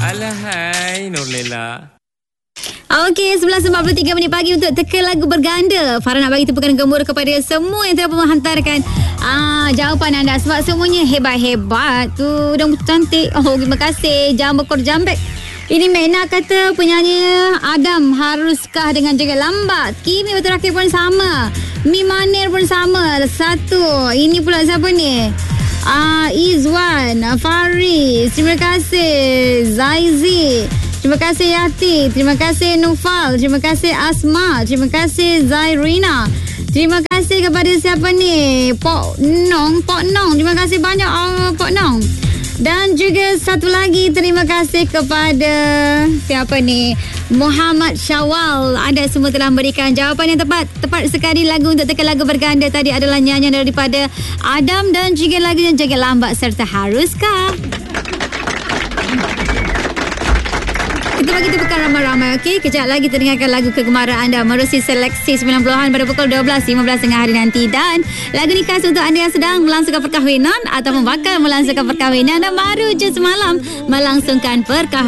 Alahai Nurlela. Okey, 11.43 minit pagi untuk teka lagu berganda. Farah nak bagi tepukan gembur kepada semua yang telah menghantarkan jawapan anda. Sebab semuanya hebat-hebat tu dan cantik. Oh, terima kasih. Jambekor Jambek. Ini Mena kata penyanyi Adam haruskah dengan jaga lambat. Kimi terakhir pun sama. Mi Manir pun sama. Satu. Ini pula siapa ni? Izwan, Faris. Terima kasih. Zaizi. Terima kasih Yati. Terima kasih Nufal. Terima kasih Asma. Terima kasih Zairina. Terima kasih kepada siapa ni? Pok Nong. Terima kasih banyak Pok Nong. Dan juga satu lagi terima kasih kepada siapa ni? Muhammad Syawal. Anda semua telah memberikan jawapan yang tepat. Tepat sekali lagu untuk teka lagu berganda tadi adalah nyanyian daripada Adam dan juga lagu yang jaga lambat serta haruskah. Kita bagi tepukan ramai-ramai, okey? Kejap lagi terdengarkan lagu kegemaran anda menerusi seleksi 90-an pada pukul 12.15 tengah hari nanti. Dan lagu ni khas untuk anda yang sedang melangsungkan perkahwinan ataupun bakal melangsungkan perkahwinan dan baru je semalam melangsungkan perkahwinan.